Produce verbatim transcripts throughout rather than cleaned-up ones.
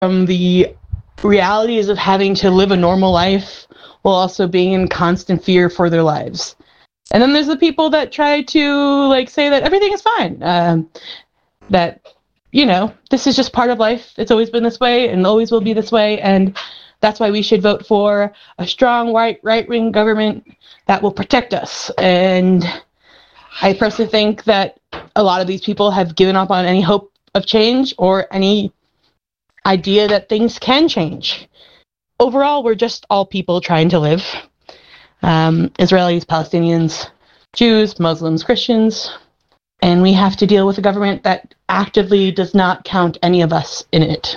from the realities of having to live a normal life while also being in constant fear for their lives. And then there's the people that try to like say that everything is fine, um, that, you know, this is just part of life. It's always been this way and always will be this way. And that's why we should vote for a strong right, right-wing government that will protect us. And I personally think that a lot of these people have given up on any hope of change or any idea that things can change. Overall, we're just all people trying to live. Um, Israelis, Palestinians, Jews, Muslims, Christians, and we have to deal with a government that actively does not count any of us in it.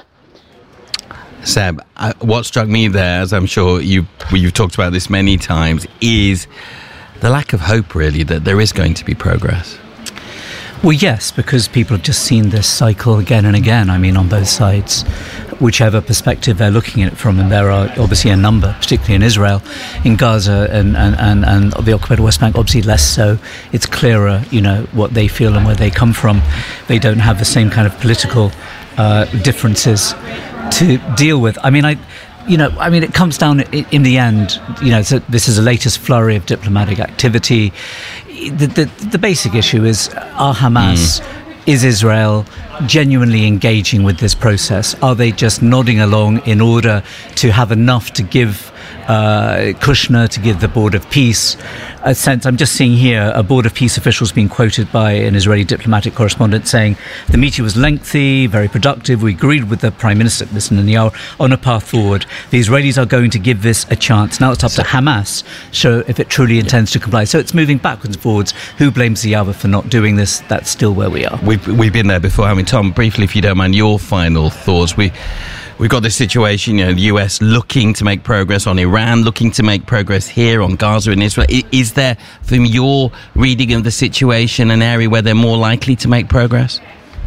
Seb, uh, what struck me there, as I'm sure you, you've talked about this many times, is the lack of hope, really, that there is going to be progress. Well, yes, because people have just seen this cycle again and again, I mean, on both sides, whichever perspective they're looking at it from, and there are obviously a number, particularly in Israel, in Gaza and, and, and, and the occupied West Bank, obviously less so. It's clearer, you know, what they feel and where they come from. They don't have the same kind of political uh, differences to deal with. I mean, I... You know, I mean, it comes down in the end, you know, so this is the latest flurry of diplomatic activity. The, the, the basic issue is, are Hamas, mm. is Israel genuinely engaging with this process? Are they just nodding along in order to have enough to give uh, Kushner, to give the Board of Peace a sense? I'm just seeing here a Board of Peace officials being quoted by an Israeli diplomatic correspondent saying the meeting was lengthy, very productive. We agreed with the Prime Minister Netanyahu on a path forward. The Israelis are going to give this a chance. Now it's up to Hamas, so if it truly intends to comply. So it's moving backwards and forwards. Who blames the other for not doing this? That's still where we are. We've, we've been there before. I mean, Tom, briefly, if you don't mind, your final thoughts. We... We've got this situation, you know, the U S looking to make progress on Iran, looking to make progress here on Gaza and Israel. Is there, from your reading of the situation, an area where they're more likely to make progress?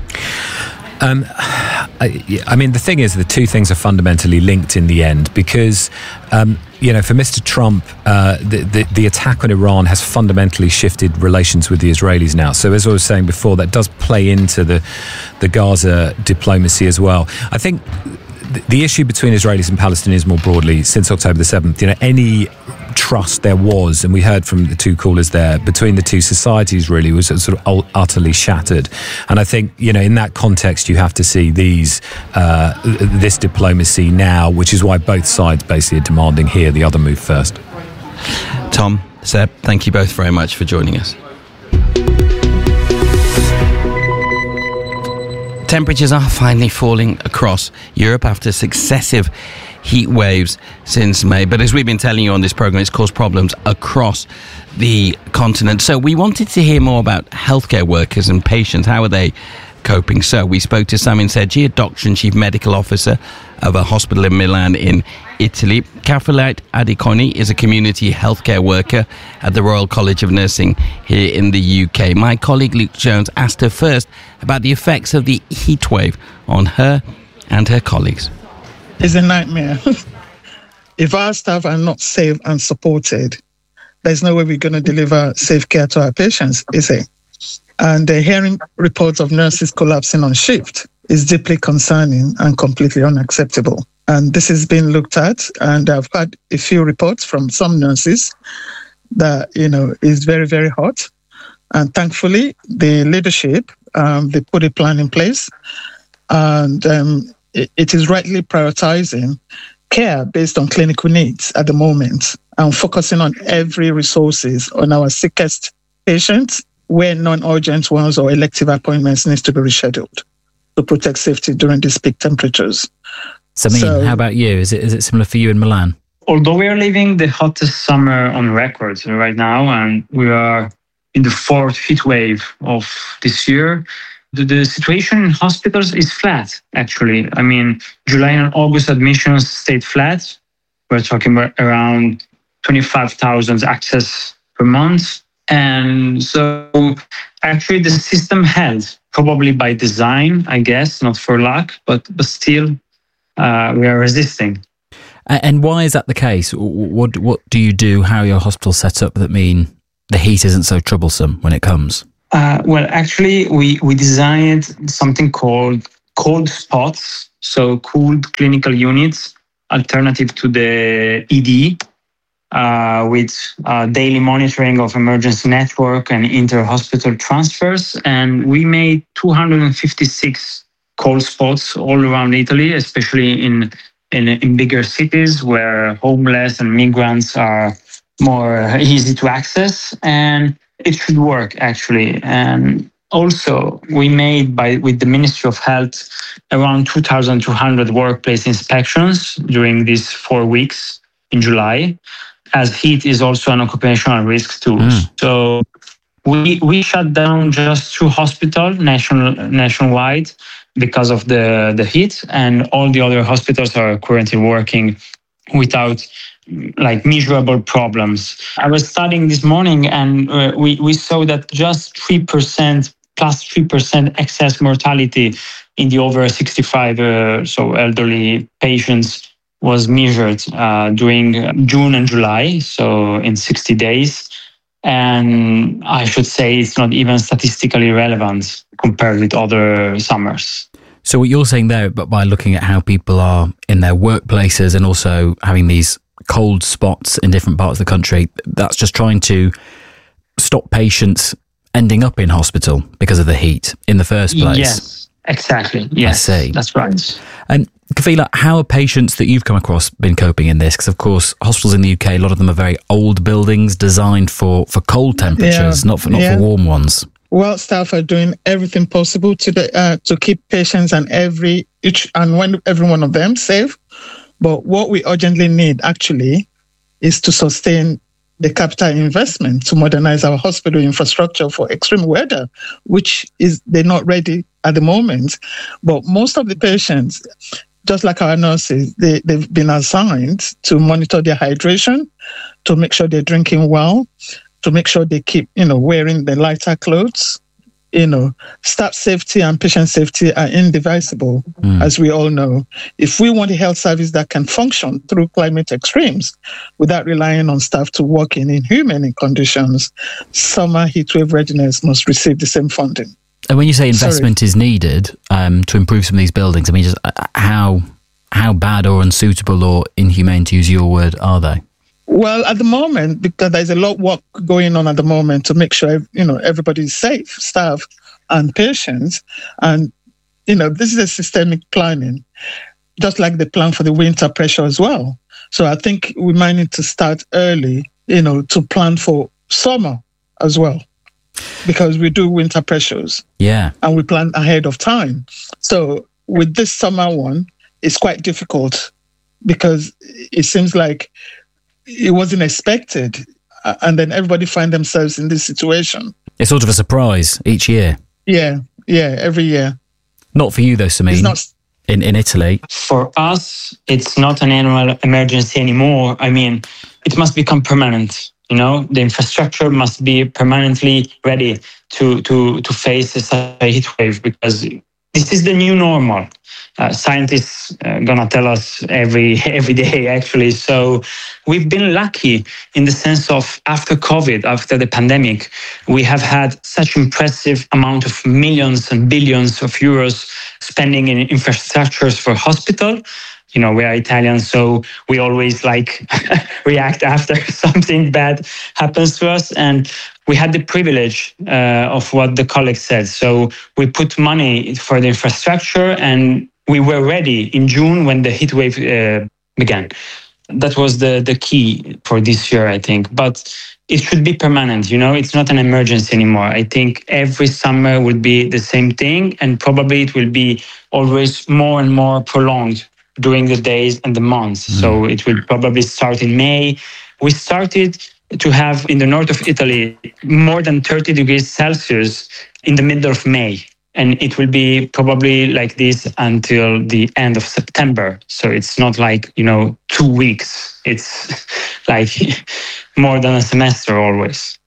Um, I, I mean, the thing is, the two things are fundamentally linked in the end because, um, you know, for Mister Trump, uh, the, the, the attack on Iran has fundamentally shifted relations with the Israelis now. So as I was saying before, that does play into the, the Gaza diplomacy as well. I think the issue between Israelis and Palestinians more broadly since October the seventh, you know, any trust there was, and we heard from the two callers there, between the two societies really was sort of utterly shattered. And I think, you know, in that context, you have to see these, uh, this diplomacy now, which is why both sides basically are demanding here the other move first. Tom, Seb, thank you both very much for joining us. Temperatures are finally falling across Europe after successive heat waves since May. But as we've been telling you on this programme, it's caused problems across the continent. So we wanted to hear more about healthcare workers and patients. How are they coping? So we spoke to Samin Sergi, a doctor and chief medical officer of a hospital in Milan in Italy. Kafilat Adikoni is a community healthcare worker at the Royal College of Nursing here in the U K. My colleague Luke Jones asked her first about the effects of the heat wave on her and her colleagues. It's a nightmare. If our staff are not safe and supported, there's no way we're going to deliver safe care to our patients, is it? And uh, hearing reports of nurses collapsing on shift is deeply concerning and completely unacceptable. And this has been looked at, and I've had a few reports from some nurses that, you know, is very, very hot. And thankfully, the leadership, um, they put a plan in place, and um, it, it is rightly prioritizing care based on clinical needs at the moment and focusing on every resources on our sickest patients where non-urgent ones or elective appointments needs to be rescheduled to protect safety during these peak temperatures. Samin, so, how about you? Is it is it similar for you in Milan? Although we are living the hottest summer on record right now, and we are in the fourth heat wave of this year, the, the situation in hospitals is flat, actually. I mean, July and August admissions stayed flat. We're talking about around twenty-five thousand access per month. And so actually the system held, probably by design, I guess, not for luck, but, but still uh, we are resisting. And why is that the case? What what do you do? How are your hospitals set up that mean the heat isn't so troublesome when it comes? Uh, well, actually, we, we designed something called cold spots, so cooled clinical units, alternative to the E D, uh, with uh, daily monitoring of emergency network and inter-hospital transfers. And we made two hundred fifty-six cold spots all around Italy, especially in, in, in bigger cities where homeless and migrants are more easy to access. And it should work, actually. And also, we made by with the Ministry of Health around two thousand two hundred workplace inspections during these four weeks in July, as heat is also an occupational risk too. Mm. So we we shut down just two hospitals national nationwide because of the, the heat, and all the other hospitals are currently working without like measurable problems. I was studying this morning, and uh, we, we saw that just three percent plus three percent excess mortality in the over sixty-five, uh, so elderly patients, was measured uh, during June and July, so in sixty days. And I should say it's not even statistically relevant compared with other summers. So what you're saying there, but by looking at how people are in their workplaces and also having these cold spots in different parts of the country, that's just trying to stop patients ending up in hospital because of the heat in the first place. Yes, exactly. Yes, I see. That's right. And Kafila, how are patients that you've come across been coping in this? Because, of course, hospitals in the U K, a lot of them are very old buildings designed for, for cold temperatures, yeah. not for not yeah. for warm ones. Well, staff are doing everything possible to the, uh, to keep patients and every each and one every one of them safe. But what we urgently need, actually, is to sustain the capital investment to modernize our hospital infrastructure for extreme weather, which is they're not ready at the moment. But most of the patients, just like our nurses, they, they've been assigned to monitor their hydration, to make sure they're drinking well, to make sure they keep, you know, wearing the lighter clothes. You know, staff safety and patient safety are indivisible, mm. as we all know. If we want a health service that can function through climate extremes without relying on staff to work in inhumane conditions, summer heatwave readiness must receive the same funding. And when you say investment Sorry. is needed um, to improve some of these buildings, I mean, just uh, how how bad or unsuitable or inhumane, to use your word, are they? Well, at the moment, because there's a lot of work going on at the moment to make sure, you know, everybody's safe, staff and patients. And, you know, this is a systemic planning, just like the plan for the winter pressure as well. So I think we might need to start early, you know, to plan for summer as well, because we do winter pressures. Yeah. And we plan ahead of time. So with this summer one, it's quite difficult because it seems like it wasn't expected, and then everybody find themselves in this situation. It's sort of a surprise each year. Yeah, yeah, every year. Not for you though, Samin, not... in, in Italy. For us, it's not an annual emergency anymore. I mean, it must become permanent. You know, the infrastructure must be permanently ready to, to, to face a heat wave, because this is the new normal. Uh, scientists are gonna tell us every every day, actually. So we've been lucky in the sense of after COVID, after the pandemic, we have had such impressive amount of millions and billions of euros spending in infrastructures for hospital. You know, we are Italian, so we always like react after something bad happens to us. And we had the privilege uh, of what the colleague said. So we put money for the infrastructure, and we were ready in June when the heat wave uh, began. That was the, the key for this year, I think. But it should be permanent, you know, it's not an emergency anymore. I think every summer will be the same thing, and probably it will be always more and more prolonged during the days and the months. Mm. So it will probably start in May. We started to have in the north of Italy more than thirty degrees Celsius in the middle of May. And it will be probably like this until the end of September. So it's not like, you know, two weeks. It's like more than a semester always.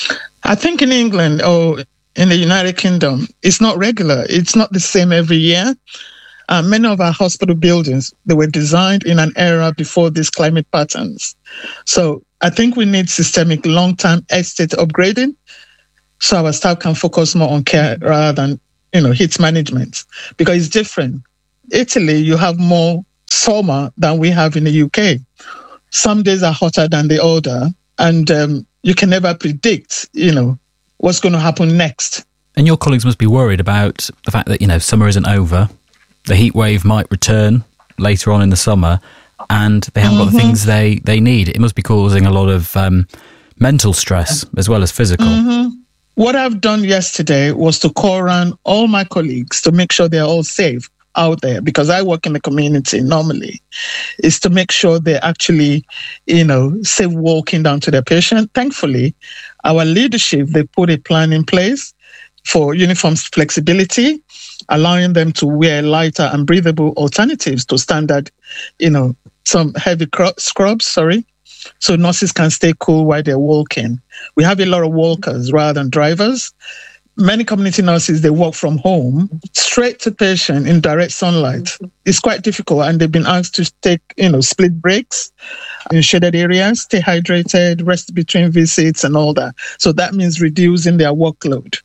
I think in England or in the United Kingdom, it's not regular. It's not the same every year. Uh, many of our hospital buildings, they were designed in an era before these climate patterns. So I think we need systemic long-term estate upgrading so our staff can focus more on care rather than you know, heat management, because it's different. Italy, you have more summer than we have in the U K. Some days are hotter than the other, and um, you can never predict, you know, what's going to happen next. And your colleagues must be worried about the fact that, you know, summer isn't over. The heat wave might return later on in the summer, and they haven't mm-hmm. got the things they, they need. It must be causing a lot of um, mental stress as well as physical. Mm-hmm. What I've done yesterday was to call around all my colleagues to make sure they're all safe out there, because I work in the community normally, is to make sure they're actually, you know, safe walking down to their patient. Thankfully, our leadership, they put a plan in place for uniform flexibility, allowing them to wear lighter and breathable alternatives to standard, you know, some heavy scrubs, sorry, so nurses can stay cool while they're walking. We have a lot of walkers rather than drivers. Many community nurses, they work from home straight to patient in direct sunlight. It's quite difficult, and they've been asked to take, you know, split breaks in shaded areas, stay hydrated, rest between visits and all that. So that means reducing their workload.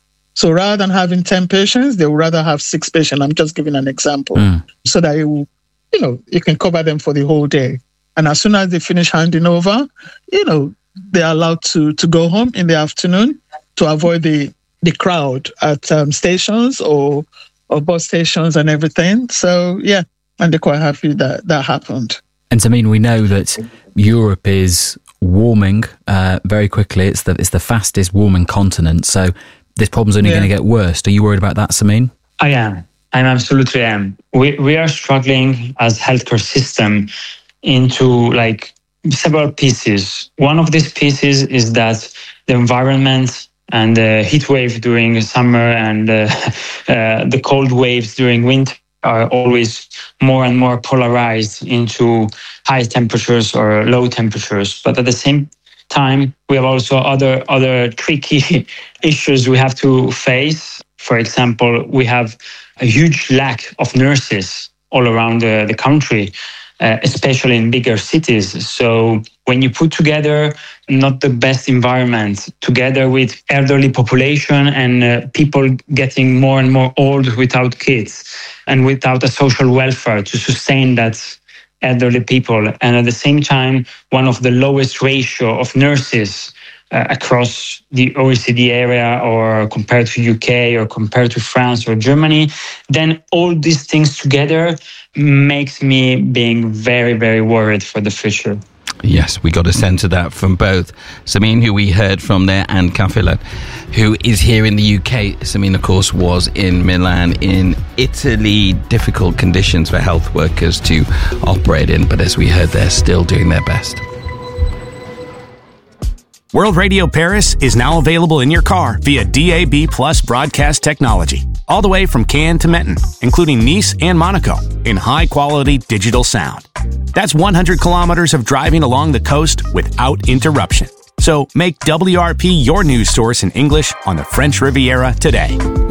So rather than having ten patients, they would rather have six patients. I'm just giving an example, mm. so that it will, you know, you can cover them for the whole day. And as soon as they finish handing over, you know, they're allowed to, to go home in the afternoon to avoid the the crowd at um, stations or or bus stations and everything. So, yeah, and they're quite happy that that happened. And so, I mean, we know that Europe is warming uh, very quickly. It's the it's the fastest warming continent. So this problem's only yeah. going to get worse. Are you worried about that, Samin? I am. I absolutely am. We we are struggling as healthcare system into like several pieces. One of these pieces is that the environment and the heat wave during summer and uh, uh, the cold waves during winter are always more and more polarized into high temperatures or low temperatures. But at the same time, we have also other other tricky issues we have to face. For example, we have a huge lack of nurses all around the, the country, uh, especially in bigger cities. So when you put together not the best environment, together with elderly population and uh, people getting more and more old without kids and without a social welfare to sustain that elderly people, and at the same time, one of the lowest ratio of nurses uh, across the O E C D area or compared to U K or compared to France or Germany, then all these things together makes me being very, very worried for the future. Yes, we got a sense of that from both Samin, who we heard from there, and Kafilat, who is here in the U K. Samin, of course, was in Milan, in Italy. Difficult conditions for health workers to operate in, but as we heard, they're still doing their best. World Radio Paris is now available in your car via D A B Plus broadcast technology, all the way from Cannes to Menton, including Nice and Monaco, in high-quality digital sound. That's one hundred kilometers of driving along the coast without interruption. So make W R P your news source in English on the French Riviera today.